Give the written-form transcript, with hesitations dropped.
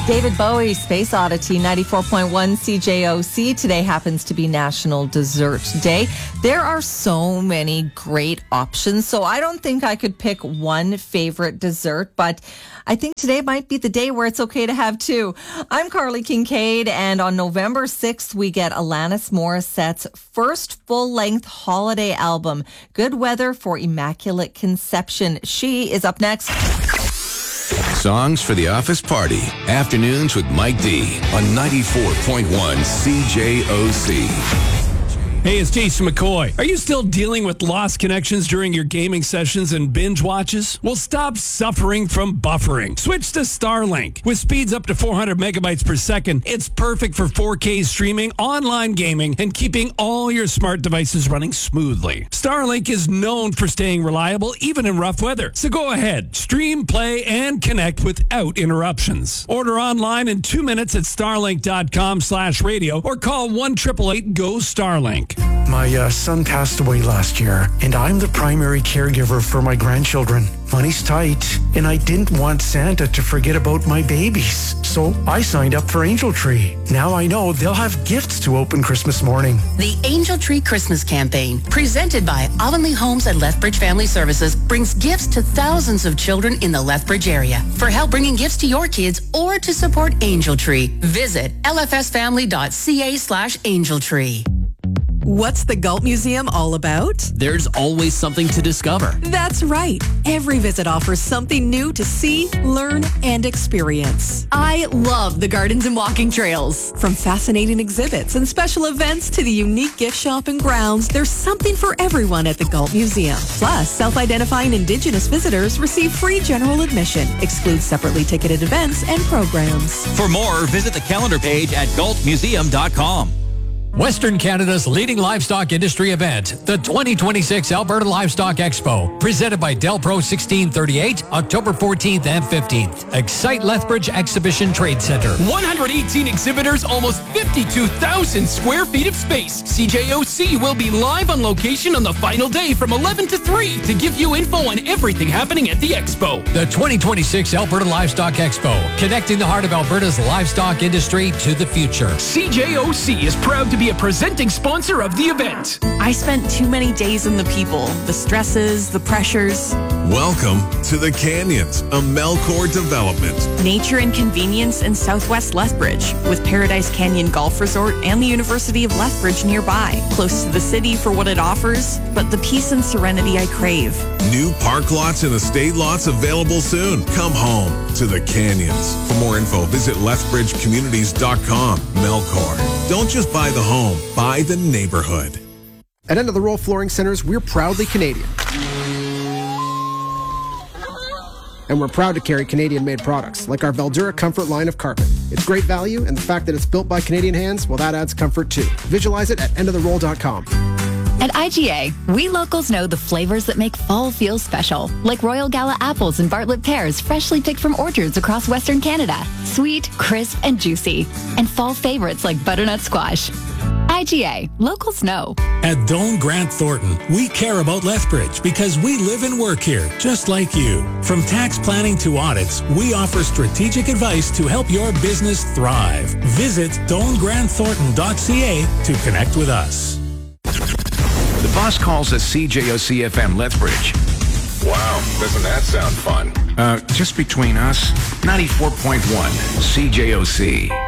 David Bowie, Space Oddity, 94.1 CJOC. Today happens to be National Dessert Day. There are so many great options, so I don't think I could pick one favorite dessert, but I think today might be the day where it's okay to have two. I'm Carly Kincaid, and on November 6th, we get Alanis Morissette's first full-length holiday album, Good Weather for Immaculate Conception. She is up next. Songs for the Office Party. Afternoons with Mike D on 94.1 CJOC. Hey, it's Jason McCoy. Are you still dealing with lost connections during your gaming sessions and binge watches? Well, stop suffering from buffering. Switch to Starlink. With speeds up to 400 megabytes per second, it's perfect for 4K streaming, online gaming, and keeping all your smart devices running smoothly. Starlink is known for staying reliable even in rough weather. So go ahead, stream, play, and connect without interruptions. Order online in 2 minutes at starlink.com/radio or call 1-888-GO-STARLINK. My son passed away last year, and I'm the primary caregiver for my grandchildren. Money's tight, and I didn't want Santa to forget about my babies. So I signed up for Angel Tree. Now I know they'll have gifts to open Christmas morning. The Angel Tree Christmas Campaign, presented by Avonlea Homes and Lethbridge Family Services, brings gifts to thousands of children in the Lethbridge area. For help bringing gifts to your kids or to support Angel Tree, visit lfsfamily.ca/Angel Tree. What's the Galt Museum all about? There's always something to discover. That's right. Every visit offers something new to see, learn, and experience. I love the gardens and walking trails. From fascinating exhibits and special events to the unique gift shop and grounds, there's something for everyone at the Galt Museum. Plus, self-identifying Indigenous visitors receive free general admission, excludes separately ticketed events and programs. For more, visit the calendar page at galtmuseum.com. Western Canada's leading livestock industry event, the 2026 Alberta Livestock Expo, presented by Delpro 1638, October 14th and 15th. Excite Lethbridge Exhibition Trade Center. 118 exhibitors, almost 52,000 square feet of space. CJOC will be live on location on the final day from 11 to 3 to give you info on everything happening at the expo. The 2026 Alberta Livestock Expo, connecting the heart of Alberta's livestock industry to the future. CJOC is proud to be a presenting sponsor of the event. I spent too many days in the people, the stresses, the pressures. Welcome to the Canyons, a Melcor development. Nature and convenience in Southwest Lethbridge, with Paradise Canyon Golf Resort and the University of Lethbridge nearby. Close to the city for what it offers, but the peace and serenity I crave. New park lots and estate lots available soon. Come home to the Canyons. For more info, visit lethbridgecommunities.com. Melcor. Don't just buy the home, buy the neighborhood. At End of the Roll Flooring Centers, we're proudly Canadian. And we're proud to carry Canadian-made products, like our Veldura Comfort line of carpet. It's great value, and the fact that it's built by Canadian hands, well, that adds comfort too. Visualize it at endoftheroll.com. At IGA, we locals know the flavors that make fall feel special, like Royal Gala apples and Bartlett pears freshly picked from orchards across Western Canada. Sweet, crisp, and juicy. And fall favorites like butternut squash. IGA, locals know. At Doane Grant Thornton, we care about Lethbridge because we live and work here, just like you. From tax planning to audits, we offer strategic advice to help your business thrive. Visit DoaneGrantThornton.ca to connect with us. The boss calls us CJOC FM Lethbridge. Wow, doesn't that sound fun? Just between us, 94.1 CJOC.